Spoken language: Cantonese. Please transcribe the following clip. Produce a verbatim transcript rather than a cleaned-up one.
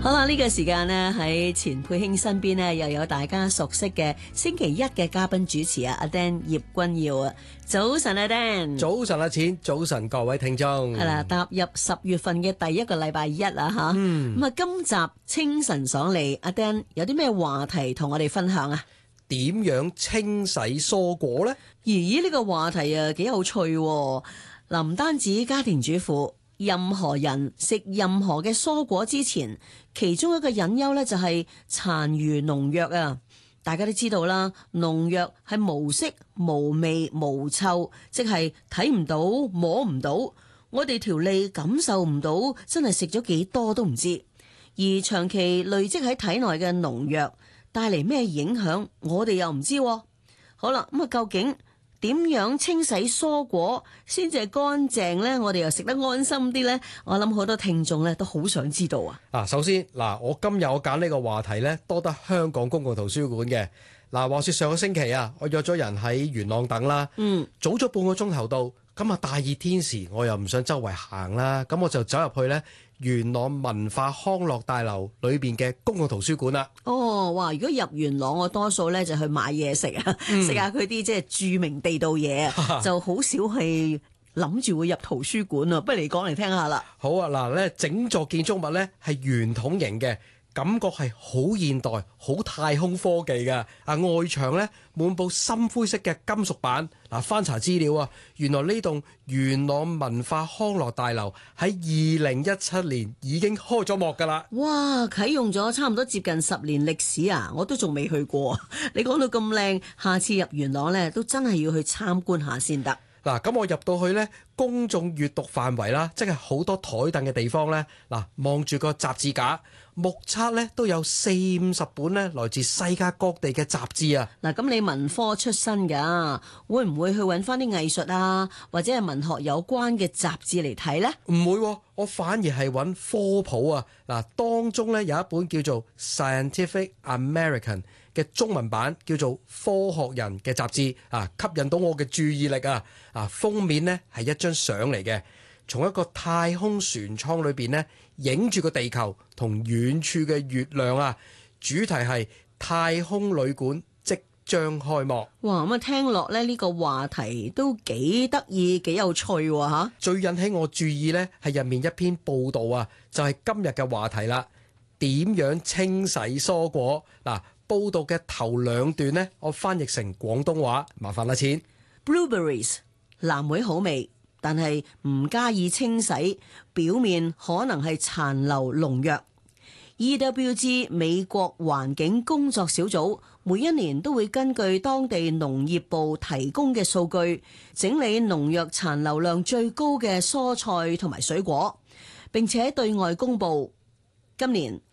好啦，呢個時間呢，喺錢佩卿身邊呢，又有大家熟悉嘅星期一嘅嘉賓主持啊，阿 Dan 葉君耀啊，早晨阿 Dan， 早晨阿錢，早晨各位聽眾。 係啦，踏入十月份嘅第一個禮拜一啦吓，咁啊，今集清晨爽利，阿 Dan 有啲咩話題同我哋分享啊？ 點樣清洗蔬果呢？ 咦，呢個話題啊幾有趣喎。嗱，唔單止家庭主婦，任何人食任何嘅蔬果之前，其中一個隱憂呢就係殘餘農藥啊！大家都知道啦，農藥係無色、無味、無臭，即係睇唔到、摸唔到，我哋條脷感受唔到，真係食咗幾多都唔知。而長期累積喺體內嘅農藥帶嚟咩影響，我哋又唔知。好啦，咁啊，究竟點樣清洗蔬果先至係乾淨呢？我哋又食得安心啲呢？我諗好多聽眾咧都好想知道啊！ 嗱，首先嗱，我今日我揀呢個話題呢，多得香港公共圖書館嘅。嗱，話說上個星期啊，我約咗人喺元朗等啦，嗯，早咗半個鐘頭到，咁啊大熱天時，我又唔想周圍行啦，咁我就走入去呢元朗文化康樂大樓裏邊嘅公共圖書館啦。 哦，哇！如果入元朗，我多數咧就去買嘢食啊，食下佢啲即係著名地道嘢啊，就好少係諗住會入圖書館啊。不如你講嚟聽下啦。 好啊，嗱咧，整座建築物咧係圓筒形嘅。感覺係好現代、好太空科技嘅。啊，外牆咧滿布深灰色嘅金屬板。嗱，翻查資料啊，原來呢棟元朗文化康樂大樓喺二零一七年已經開咗幕㗎啦。 哇！啟用咗差唔多接近十年歷史啊，我都仲未去過。你講到咁靚，下次入元朗咧都真係要去參觀下先得。 嗱，咁我入到去呢公眾閱讀範圍啦，即係好多台凳嘅地方呢。嗱，望住個雜誌架，目測呢都有四五十本呢來自世界各地嘅雜誌啊。 嗱，咁你文科出身㗎，會唔會去揾翻啲藝術啊，或者係文學有關嘅雜誌嚟睇呢？ 唔會啊，我反而係揾科普啊。嗱，當中呢有一本叫做《Scientific American》嘅中文版，叫做《科學人》嘅雜誌啊，吸引到我嘅注意力啊！啊，封面呢係一張相嚟嘅，從一個太空船艙裏邊呢影住個地球同遠處嘅月亮啊，主題係太空旅館即將開幕。哇！ 咁啊，聽落咧呢個話題都幾得意，幾有趣喎嚇。 最引起我注意呢係入面一篇報導啊，就係今日嘅話題啦。點樣清洗蔬果？嗱，報道嘅頭兩段呢，我翻譯成廣東話，麻煩啦錢。 Blueberries 藍莓好味，但係唔加以清洗，表面可能係殘留農藥。E W G 美國環境工作小組每一年都會根據當地農業部提供嘅數據，整理農藥殘留量最高嘅蔬菜同埋水果，並且對外公佈。今年